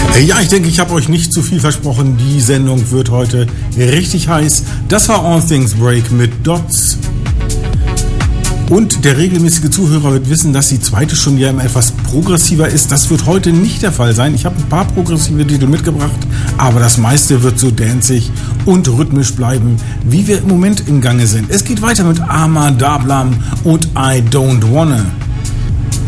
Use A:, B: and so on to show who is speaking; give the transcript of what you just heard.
A: Ja, ich denke, ich habe euch nicht zu viel versprochen. Die Sendung wird heute richtig heiß. Das war All Things Break mit Dots. Und der regelmäßige Zuhörer wird wissen, dass die zweite Stunde ja immer etwas progressiver ist. Das wird heute nicht der Fall sein. Ich habe ein paar progressive Titel mitgebracht, aber das meiste wird so danzig und rhythmisch bleiben, wie wir im Moment im Gange sind. Es geht weiter mit Arma Dablam und I Don't Wanna.